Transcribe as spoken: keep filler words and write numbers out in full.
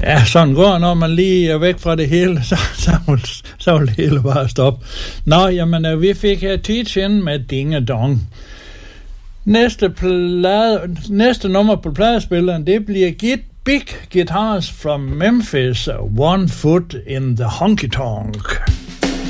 Ja, sådan går, når man lige er væk fra det hele, så, så, vil, så vil det hele bare stoppe. Nå, jamen, vi fik her Teach In med Ding a Dong. Næste, plade, næste nummer på pladespilleren, det bliver Get Big Guitars from Memphis, One Foot in the Honky Tonk.